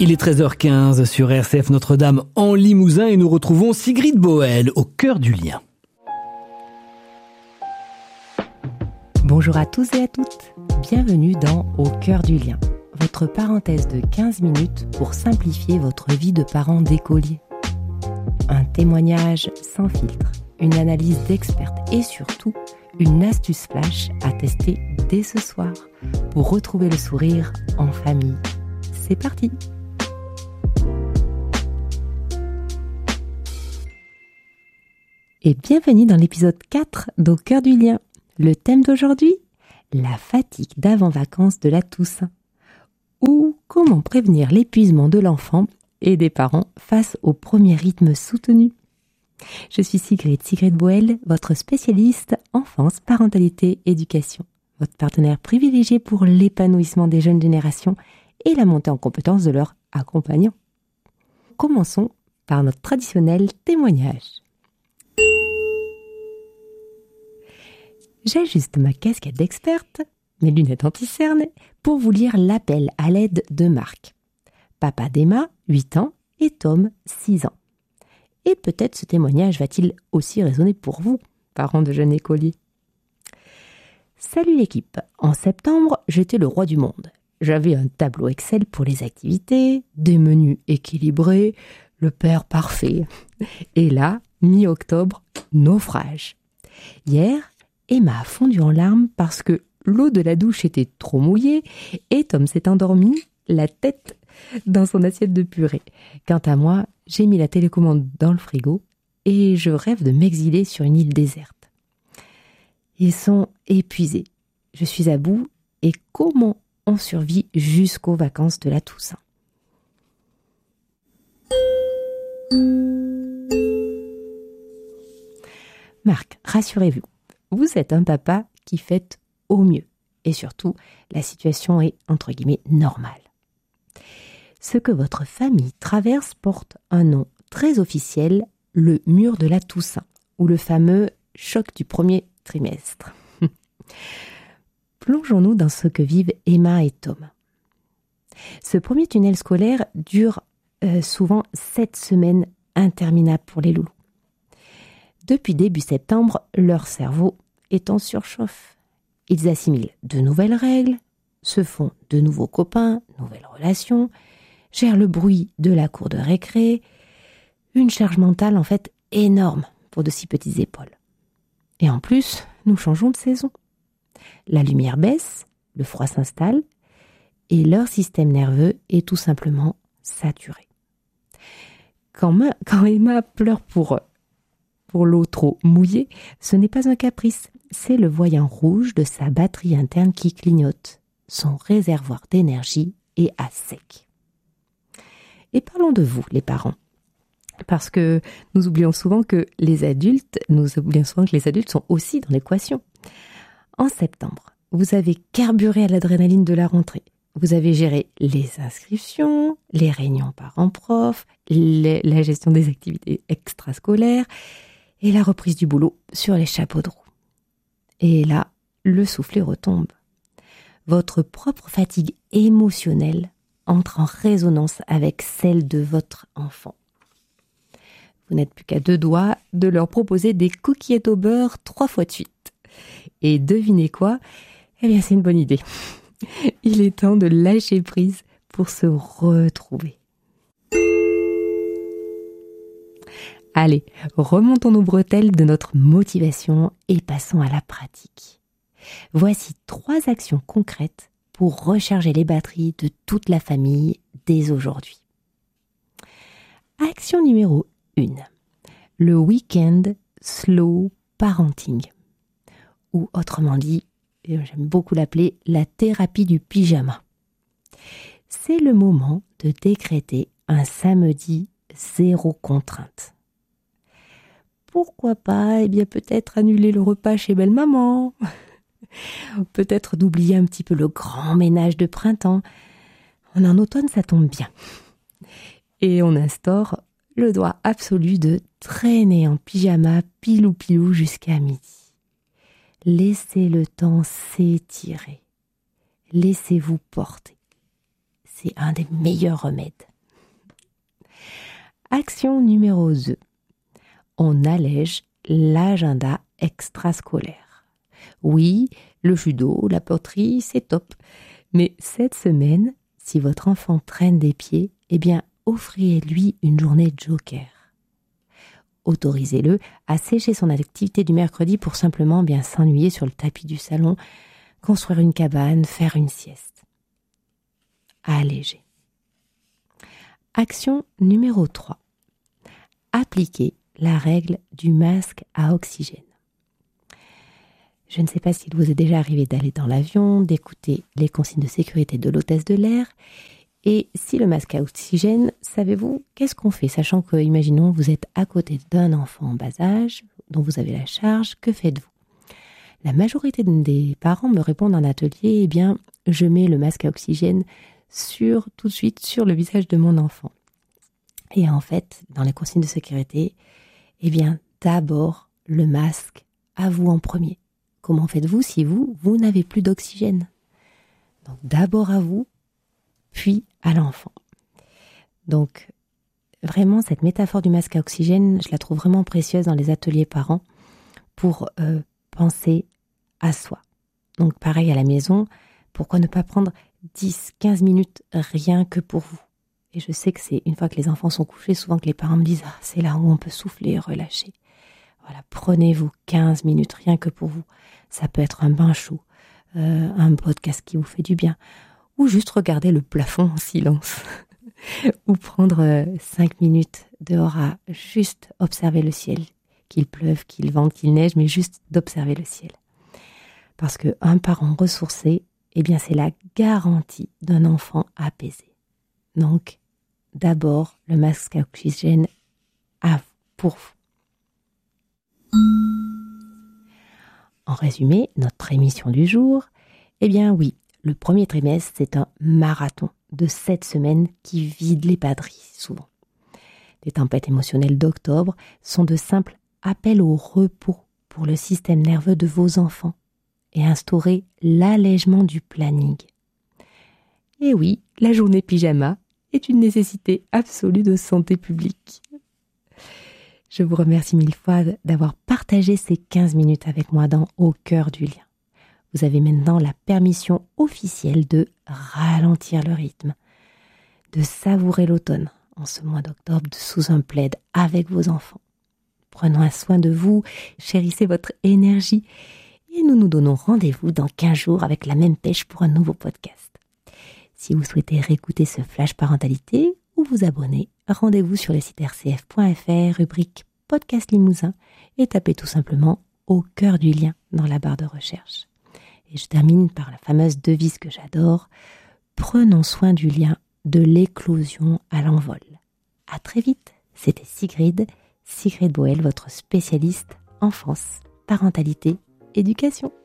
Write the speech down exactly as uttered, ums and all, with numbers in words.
Il est treize heures quinze sur R C F Notre-Dame en Limousin et nous retrouvons Sigrid Boel au cœur du lien. Bonjour à tous et à toutes, bienvenue dans Au cœur du lien, votre parenthèse de quinze minutes pour simplifier votre vie de parent d'écolier. Un témoignage sans filtre, une analyse d'experts et surtout une astuce flash à tester dès ce soir pour retrouver le sourire en famille. C'est parti! Et bienvenue dans l'épisode quatre d'Au cœur du lien. Le thème d'aujourd'hui, la fatigue d'avant-vacances de la Toussaint. Ou comment prévenir l'épuisement de l'enfant et des parents face au premier rythme soutenu. Je suis Sigrid, Sigrid Boel, votre spécialiste enfance, parentalité, éducation. Votre partenaire privilégié pour l'épanouissement des jeunes générations et la montée en compétences de leurs accompagnants. Commençons par notre traditionnel témoignage. J'ajuste ma casquette d'experte, mes lunettes anti-cernes, pour vous lire l'appel à l'aide de Marc. Papa d'Emma, huit ans, et Tom, six ans. Et peut-être ce témoignage va-t-il aussi résonner pour vous, parents de jeunes écoliers. Salut l'équipe, en septembre, j'étais le roi du monde. J'avais un tableau Excel pour les activités, des menus équilibrés, le père parfait. Et là, mi-octobre, naufrage. Hier, Emma a fondu en larmes parce que l'eau de la douche était trop mouillée et Tom s'est endormi, la tête dans son assiette de purée. Quant à moi, j'ai mis la télécommande dans le frigo et je rêve de m'exiler sur une île déserte. Ils sont épuisés. Je suis à bout et comment on survit jusqu'aux vacances de la Toussaint? Marc, rassurez-vous. Vous êtes un papa qui fait au mieux. Et surtout, la situation est, entre guillemets, normale. Ce que votre famille traverse porte un nom très officiel, le mur de la Toussaint, ou le fameux choc du premier trimestre. Plongeons-nous dans ce que vivent Emma et Tom. Ce premier tunnel scolaire dure euh, souvent sept semaines interminables pour les loulous. Depuis début septembre, leur cerveau est en surchauffe. Ils assimilent de nouvelles règles, se font de nouveaux copains, nouvelles relations, gèrent le bruit de la cour de récré. Une charge mentale en fait énorme pour de si petites épaules. Et en plus, nous changeons de saison. La lumière baisse, le froid s'installe et leur système nerveux est tout simplement saturé. Quand, Ma, quand Emma pleure pour, pour l'eau trop mouillée, ce n'est pas un caprice. C'est le voyant rouge de sa batterie interne qui clignote. Son réservoir d'énergie est à sec. Et parlons de vous, les parents. Parce que nous oublions souvent que les adultes, nous oublions souvent que les adultes sont aussi dans l'équation. En septembre, vous avez carburé à l'adrénaline de la rentrée. Vous avez géré les inscriptions, les réunions parents-prof, les, la gestion des activités extrascolaires et la reprise du boulot sur les chapeaux de roue. Et là, le soufflet retombe. Votre propre fatigue émotionnelle entre en résonance avec celle de votre enfant. Vous n'êtes plus qu'à deux doigts de leur proposer des coquillettes au beurre trois fois de suite. Et devinez quoi? Eh bien, c'est une bonne idée. Il est temps de lâcher prise pour se retrouver. Allez, remontons nos bretelles de notre motivation et passons à la pratique. Voici trois actions concrètes pour recharger les batteries de toute la famille dès aujourd'hui. Action numéro un. Le week-end slow parenting. Ou autrement dit, j'aime beaucoup l'appeler la thérapie du pyjama. C'est le moment de décréter un samedi zéro contrainte. Pourquoi pas, eh bien peut-être annuler le repas chez belle-maman. Peut-être d'oublier un petit peu le grand ménage de printemps. En automne, ça tombe bien. Et on instaure le droit absolu de traîner en pyjama pilou-pilou jusqu'à midi. Laissez le temps s'étirer. Laissez-vous porter. C'est un des meilleurs remèdes Action numéro deux. On allège l'agenda extrascolaire. Oui, le judo, la poterie, c'est top. Mais cette semaine, si votre enfant traîne des pieds, eh bien, offrez-lui une journée joker. Autorisez-le à sécher son activité du mercredi pour simplement bien s'ennuyer sur le tapis du salon, construire une cabane, faire une sieste. Alléger. Action numéro trois. Appliquez la règle du masque à oxygène. Je ne sais pas s'il vous est déjà arrivé d'aller dans l'avion, d'écouter les consignes de sécurité de l'hôtesse de l'air. Et si le masque à oxygène, savez-vous qu'est-ce qu'on fait? Sachant que, imaginons, vous êtes à côté d'un enfant en bas âge, dont vous avez la charge, que faites-vous? La majorité des parents me répondent en atelier, eh bien, je mets le masque à oxygène sur, tout de suite sur le visage de mon enfant. Et en fait, dans les consignes de sécurité, eh bien, d'abord, le masque à vous en premier. Comment faites-vous si vous, vous n'avez plus d'oxygène? Donc, d'abord à vous, puis à l'enfant. Donc, vraiment, cette métaphore du masque à oxygène, je la trouve vraiment précieuse dans les ateliers parents pour euh, penser à soi. Donc, pareil à la maison, pourquoi ne pas prendre dix à quinze minutes rien que pour vous? Et je sais que c'est une fois que les enfants sont couchés, souvent que les parents me disent « Ah, c'est là où on peut souffler et relâcher ». Voilà, prenez-vous quinze minutes rien que pour vous. Ça peut être un bain chaud, euh, un podcast qui vous fait du bien, ou juste regarder le plafond en silence, ou prendre euh, cinq minutes dehors à juste observer le ciel, qu'il pleuve, qu'il vente, qu'il neige, mais juste d'observer le ciel. Parce qu'un parent ressourcé, eh bien c'est la garantie d'un enfant apaisé. Donc, d'abord, le masque à oxygène à vous, pour vous. En résumé, notre émission du jour, eh bien oui, le premier trimestre, c'est un marathon de sept semaines qui vide les batteries, souvent. Les tempêtes émotionnelles d'octobre sont de simples appels au repos pour le système nerveux de vos enfants et instaurer l'allègement du planning. Et oui, la journée pyjama est une nécessité absolue de santé publique. Je vous remercie mille fois d'avoir partagé ces quinze minutes avec moi dans Au cœur du lien. Vous avez maintenant la permission officielle de ralentir le rythme, de savourer l'automne en ce mois d'octobre sous un plaid avec vos enfants. Prenons un soin de vous, chérissez votre énergie et nous nous donnons rendez-vous dans quinze jours avec la même pêche pour un nouveau podcast. Si vous souhaitez réécouter ce flash parentalité ou vous abonner, rendez-vous sur le site r c f point f r, rubrique Podcast Limousin, et tapez tout simplement Au cœur du lien dans la barre de recherche. Et je termine par la fameuse devise que j'adore, prenons soin du lien de l'éclosion à l'envol. À très vite, c'était Sigrid, Sigrid Boel, votre spécialiste enfance, parentalité, éducation.